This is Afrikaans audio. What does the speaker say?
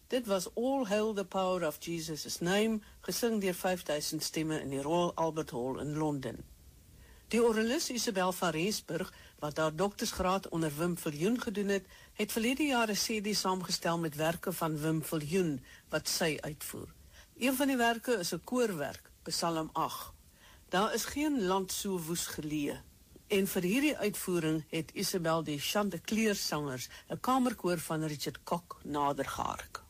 Dit was All Hail the Power of Jesus' Name, gesing deur 5000 stemme in die Royal Albert Hall in Londen. Die oralis Isabel van Rensburg, wat haar doktersgraad onder Wim Viljoen gedoen het verlede jaar 'n CD saamgestel met werke van Wim Viljoen, wat sy uitvoer. Een van die werke is 'n koorwerk, Psalm 8. Daar is geen land so woes geleë. En vir hierdie uitvoering het Isabel die Chanticleer sangers, 'n kamerkoor van Richard Koch, nader gehark.